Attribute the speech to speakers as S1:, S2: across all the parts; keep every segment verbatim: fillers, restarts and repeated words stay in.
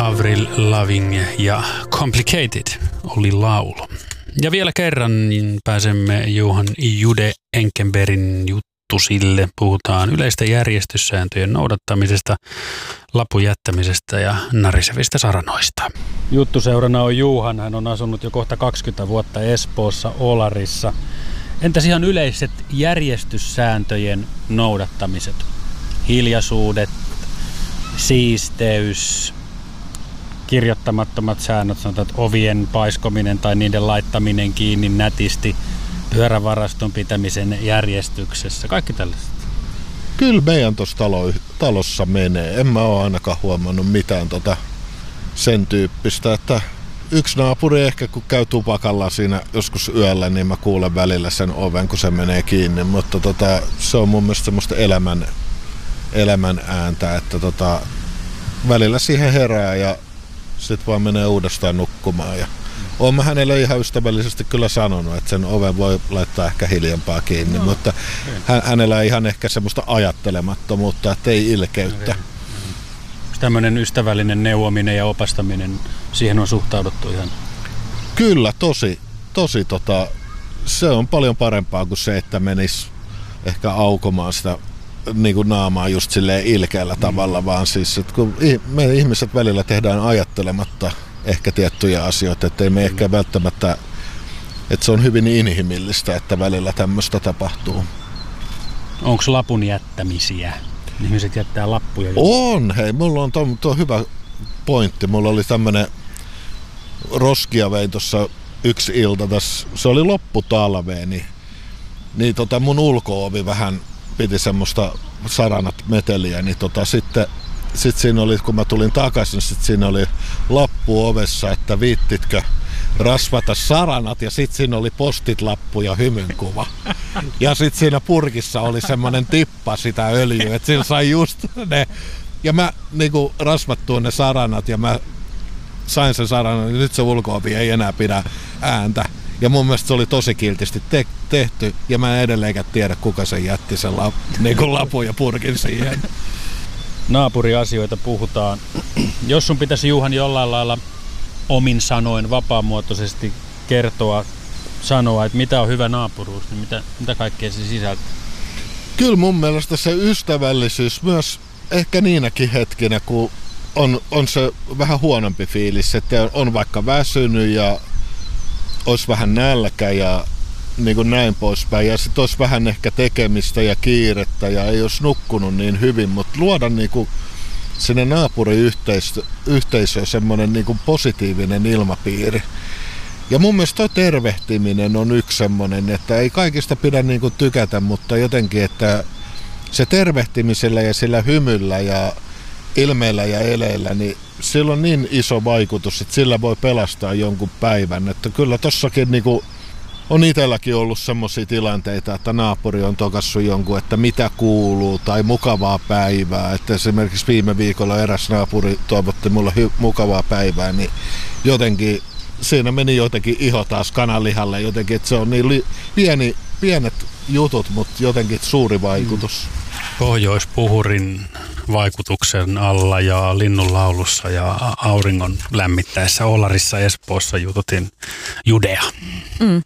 S1: Avril Lavigne ja Complicated oli laulu. Ja vielä kerran niin pääsemme Johan Jude Enkenbergin juttusille. Puhutaan yleisten järjestyssääntöjen noudattamisesta, lapun jättämisestä ja narisevista saranoista. Juttuseurana on Juhan. Hän on asunut jo kohta kaksikymmentä vuotta Espoossa Olarissa. Entäs ihan yleiset järjestyssääntöjen noudattamiset? Hiljaisuudet, siisteys, kirjoittamattomat säännöt, sanotaan, että ovien paiskominen tai niiden laittaminen kiinni nätisti, pyörävaraston pitämisen järjestyksessä, kaikki tällaiset.
S2: Kyllä meidän tuossa talo, talossa menee. En mä ole ainakaan huomannut mitään tota sen tyyppistä, että yksi naapuri ehkä kun käy tupakalla siinä joskus yöllä, niin mä kuulen välillä sen oven, kun se menee kiinni, mutta tota, se on mun mielestä semmoista elämän, elämän ääntä, että tota, välillä siihen herää ja sitten vaan menee uudestaan nukkumaan. Ja oon mä hänelle ihan ystävällisesti kyllä sanonut, että sen oven voi laittaa ehkä hiljempaa kiinni, no, mutta hän, hänellä ihan ehkä semmoista ajattelemattomuutta, että ei ilkeyttä.
S1: Okay. Tämmöinen ystävällinen neuvominen ja opastaminen, siihen on suhtauduttu ihan?
S2: Kyllä, tosi. tosi tota, se on paljon parempaa kuin se, että menisi ehkä aukomaan sitä niin kuin naamaa just silleen ilkeällä mm. tavalla, vaan siis, että kun me ihmiset välillä tehdään ajattelematta ehkä tiettyjä asioita, että ei me mm. ehkä välttämättä, että se on hyvin inhimillistä, että välillä tämmöistä tapahtuu.
S1: Onko lapun jättämisiä? Ihmiset jättää lappuja.
S2: On, hei, mulla on tuo, tuo hyvä pointti. Mulla oli tämmönen roskia vein tuossa yksi ilta, tässä, se oli lopputalveen, niin, niin tota mun ulko-ovi vähän piti semmoista saranat meteliä, niin tota sitten sit siinä oli, kun mä tulin takaisin, sit siinä oli lappu ovessa, että viittitkö rasvata saranat, ja sit siinä oli postit-lappu ja hymynkuva. Ja sit siinä purkissa oli semmonen tippa sitä öljyä, että sillä sai just ne. Ja mä niinku rasvattuin ne saranat ja mä sain sen saranan, niin nyt se ulko-ovi ei enää pidä ääntä. Ja mun mielestä se oli tosi kiltisti te- tehty, ja mä en edelleenkään tiedä, kuka sen jätti sen lap- niinku lapun ja purkin siihen.
S1: Naapuriasioita puhutaan. Jos sun pitäisi, Juhan, jollain lailla omin sanoin vapaamuotoisesti kertoa, sanoa, että mitä on hyvä naapuruus, niin mitä, mitä kaikkea se sisältää?
S2: Kyllä mun mielestä se ystävällisyys myös ehkä niinäkin hetkinä, kun on, on se vähän huonompi fiilis, että on vaikka väsynyt ja olisi vähän nälkä ja niin kuin näin poispäin. Ja sitten olisi vähän ehkä tekemistä ja kiirettä ja ei olisi nukkunut niin hyvin, mutta luoda niin kuin sinne naapuriyhteisöön semmoinen niin kuin positiivinen ilmapiiri. Ja mun mielestä toi tervehtiminen on yksi semmoinen, että ei kaikista pidä niin kuin tykätä, mutta jotenkin, että se tervehtimisellä ja sillä hymyllä ja ilmeillä ja eleillä, niin sillä on niin iso vaikutus, että sillä voi pelastaa jonkun päivän. Että kyllä tossakin niin kuin on itselläkin ollut semmoisia tilanteita, että naapuri on tokassut jonkun, että mitä kuuluu tai mukavaa päivää. Että esimerkiksi viime viikolla eräs naapuri toivotti mulle hy- mukavaa päivää, niin jotenkin siinä meni jotenkin iho taas kananlihalle jotenkin, että se on niin li- pieni, pienet jutut, mutta jotenkin suuri vaikutus.
S1: Pohjoispuhurin vaikutuksen alla ja linnunlaulussa ja auringon lämmittäessä Olarissa Espoossa jututin Judea.
S3: Mm.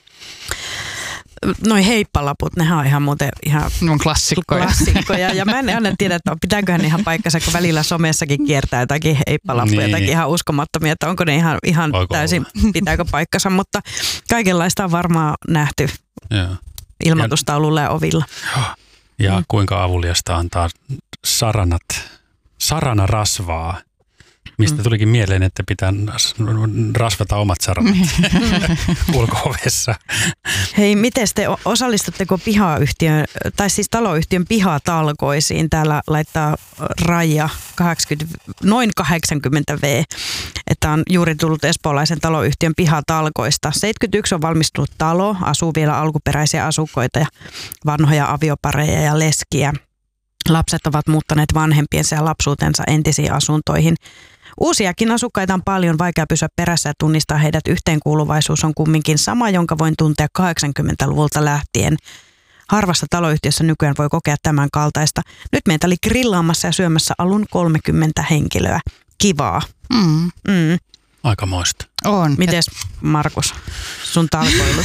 S3: Noi heippalaput, nehän on ihan muuten ihan
S4: no, klassikkoja.
S3: klassikkoja. Ja mä en aina tiedä, että pitääköhän ne ihan paikkansa, kun välillä somessakin kiertää jotakin heippalappuja, niin. jotakin ihan uskomattomia, että onko ne ihan, ihan täysin, pitääkö paikkansa, mutta kaikenlaista on varmaan nähty ja. ilmoitustaululla ja ovilla.
S1: Ja mm. kuinka avuliasta antaa saranat, saranarasvaa. Mistä tulikin mieleen, että pitää rasvata omat saranat ulko-ovessa.
S3: Hei, miten te osallistutteko pihayhtiön, tai siis taloyhtiön pihatalkoisiin? Täällä laittaa Raija kahdeksankymmentä, noin kahdeksankymmentä vuotta, että on juuri tullut espoolaisen taloyhtiön pihatalkoista. seitsemänkymmentäyksi on valmistunut talo, asuu vielä alkuperäisiä asukkoita ja vanhoja aviopareja ja leskiä. Lapset ovat muuttaneet vanhempiensa ja lapsuutensa entisiin asuntoihin. Uusiakin asukkaita on paljon, vaikea pysyä perässä ja tunnistaa heidät. Yhteenkuuluvaisuus on kumminkin sama, jonka voin tuntea kahdeksankymmentäluvulta lähtien. Harvassa taloyhtiössä nykyään voi kokea tämän kaltaista. Nyt meitä oli grillaamassa ja syömässä alun kolmekymmentä henkilöä. kivaa.
S4: Mm.
S3: Mm.
S1: Aikamoista.
S4: On.
S3: Mites Markus, sun talkoilut?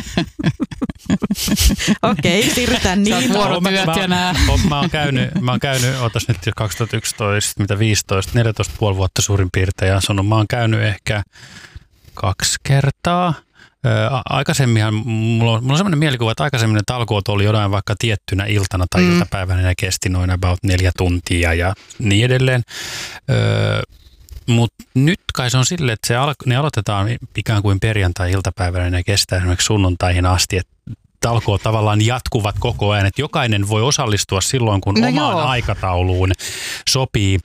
S3: Okei, okay, siirrytään niin.
S4: Vuorotyöt ja nää.
S1: Mä oon käynyt, mä oon käynyt, otas nyt jo kaksituhattayksitoista, mitä viisitoista, neljätoista puoli vuotta suurin piirtein ja asunut. Mä oon käynyt ehkä kaksi kertaa. Ää, aikaisemminhan, mulla on, mulla on sellainen mielikuva, että aikaisemmin talkoot oli jotain vaikka tiettynä iltana tai mm. iltapäivänä ja kesti noin about neljä tuntia ja niin edelleen. Öö, Mutta nyt kai se on silleen, että se al- ne aloitetaan ikään kuin perjantai-iltapäivänä ja ne kestää esimerkiksi sunnuntaihin asti, että talkoot tavallaan jatkuvat koko ajan, että jokainen voi osallistua silloin, kun
S4: no
S1: omaan
S4: joo.
S1: aikatauluun sopii.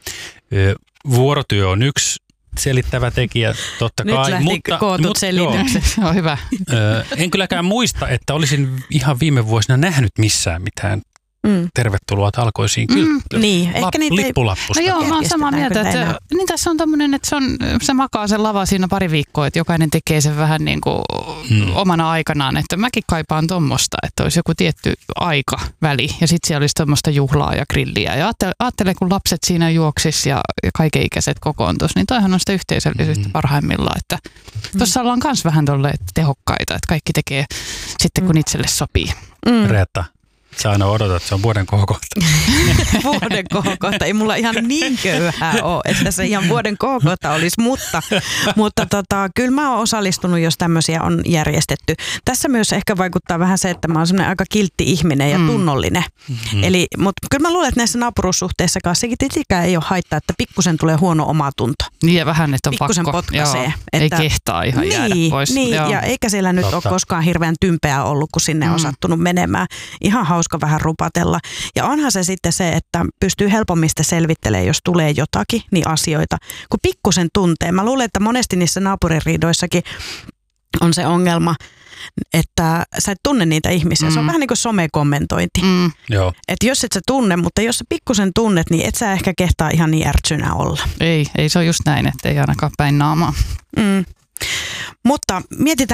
S1: Vuorotyö on yksi selittävä tekijä, totta
S3: Nyt
S1: kai.
S3: lähti
S1: mutta,
S3: kootut
S1: mutta,
S3: selitykset.
S4: Se on hyvä.
S1: Ö, en kylläkään muista, että olisin ihan viime vuosina nähnyt missään mitään
S3: Mm.
S1: tervetuloa talkoisiin. Kyllä,
S3: Mm, niin, ehkä
S1: lap,
S3: niitä ei-
S1: lippulappusta.
S4: No joo, mä oon samaa mieltä,
S3: Järjestetäänkö
S4: että
S3: näin?
S4: niin tässä on tämmöinen, että se, on, se makaa sen lava siinä pari viikkoa, että jokainen tekee sen vähän niin kuin
S1: Hmm.
S4: omana aikanaan, että mäkin kaipaan tommosta, että olisi joku tietty aikaväli ja sitten siellä olisi tommosta juhlaa ja grilliä ja ajattele, ajattele kun lapset siinä juoksis ja, ja kaikenikäiset kokoontuisi, niin toihan on sitä yhteisöllisyyttä
S1: Hmm.
S4: parhaimmillaan, että tuossa ollaan myös vähän tolleen tehokkaita, että kaikki tekee sitten kun itselle sopii.
S3: Mm.
S1: Reetta, sä aina odotat, se on vuoden kohokohta.
S3: Vuoden kohokohta. Ei mulla ihan niin köyhää ole, että se ihan vuoden kohokohta olisi, mutta, mutta tota, kyllä mä oon osallistunut, jos tämmöisiä on järjestetty. Tässä myös ehkä vaikuttaa vähän se, että mä oon semmoinen aika kiltti ihminen ja
S4: Mm.
S3: tunnollinen.
S1: Mm.
S3: Eli, mutta kyllä mä luulen, että näissä naapuruussuhteissakaan sekin tietenkään ei ole haittaa, että pikkusen tulee huono omatunto.
S4: Niin ja vähän, että on
S3: Pikkusen
S4: pakko.
S3: potkaisee,
S4: Joo,
S3: että-
S4: ei kehtaa ihan
S3: niin,
S4: jäädä pois.
S3: Niin,
S4: Joo.
S3: ja eikä siellä nyt
S1: Totta.
S3: ole koskaan hirveän tympeää ollut, kun sinne on
S4: Mm.
S3: sattunut menemään. Ihan hauska vähän rupatella. Ja onhan se sitten se, että pystyy helpommin sitten selvittelemään, jos tulee jotakin, niin asioita, kun pikkusen tuntee. Mä luulen, että monesti niissä naapuririidoissakin on se ongelma, että sä et tunne niitä ihmisiä. Se on
S4: Mm.
S3: vähän niin kuin somekommentointi.
S4: Mm.
S1: Joo.
S3: Että jos et sä tunne, mutta jos sä pikkusen tunnet, niin et sä ehkä kehtaa ihan niin ärtsynä olla.
S4: Ei, ei se on just näin, että ei ainakaan päin naamaa.
S3: Mm. Mutta mietitään